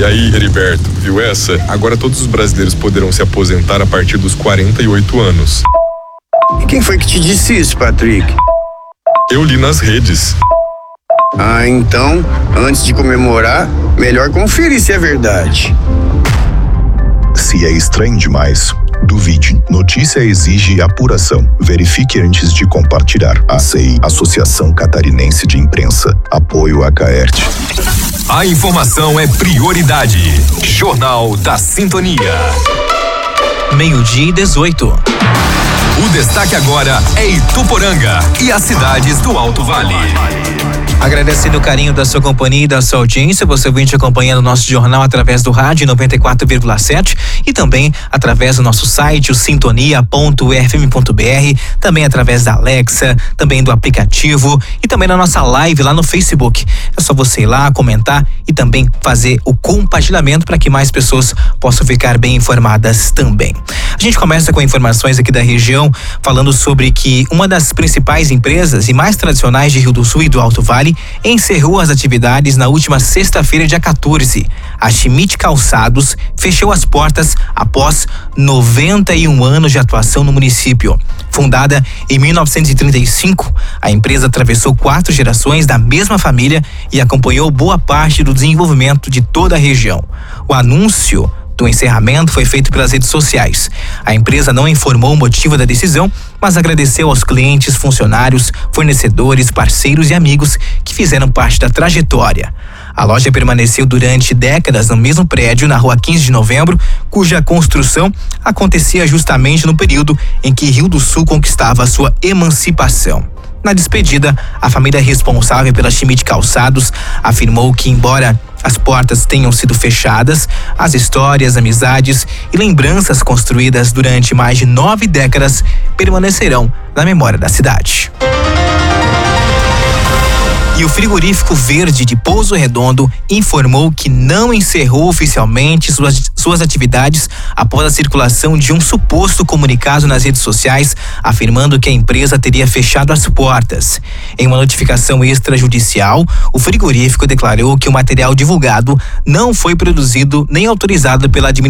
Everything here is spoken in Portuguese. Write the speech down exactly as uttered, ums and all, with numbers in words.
E aí, Heriberto, viu essa? Agora todos os brasileiros poderão se aposentar a partir dos quarenta e oito anos. E quem foi que te disse isso, Patrick? Eu li nas redes. Ah, então, antes de comemorar, melhor conferir se é verdade. Se é estranho demais, duvide. Notícia exige apuração. Verifique antes de compartilhar. A C I, Associação Catarinense de Imprensa. Apoio a Caerte. A informação é prioridade. Jornal da Sintonia. Meio-dia e dezoito. O destaque agora é Ituporanga e as cidades do Alto Vale. Agradecendo o carinho da sua companhia e da sua audiência, você vem te acompanhando o nosso jornal através do rádio noventa e quatro vírgula sete e também através do nosso site, o sintonia ponto f m ponto b r, também através da Alexa, também do aplicativo e também na nossa live lá no Facebook. É só você ir lá, comentar e também fazer o compartilhamento para que mais pessoas possam ficar bem informadas também. A gente começa com informações aqui da região, falando sobre que uma das principais empresas e mais tradicionais de Rio do Sul e do Alto Vale encerrou as atividades na última sexta-feira, dia quatorze. A Schmidt Calçados fechou as portas após noventa e um anos de atuação no município. Fundada em mil novecentos e trinta e cinco, a empresa atravessou quatro gerações da mesma família e acompanhou boa parte do desenvolvimento de toda a região. O anúncio do encerramento foi feito pelas redes sociais. A empresa não informou o motivo da decisão, mas agradeceu aos clientes, funcionários, fornecedores, parceiros e amigos que fizeram parte da trajetória. A loja permaneceu durante décadas no mesmo prédio, na rua quinze de novembro, cuja construção acontecia justamente no período em que Rio do Sul conquistava sua emancipação. Na despedida, a família responsável pela Schmidt Calçados afirmou que, embora as portas tenham sido fechadas, as histórias, amizades e lembranças construídas durante mais de nove décadas permanecerão na memória da cidade. E o frigorífico Verde de Pouso Redondo informou que não encerrou oficialmente suas, suas atividades após a circulação de um suposto comunicado nas redes sociais afirmando que a empresa teria fechado as portas. Em uma notificação extrajudicial, o frigorífico declarou que o material divulgado não foi produzido nem autorizado pela administração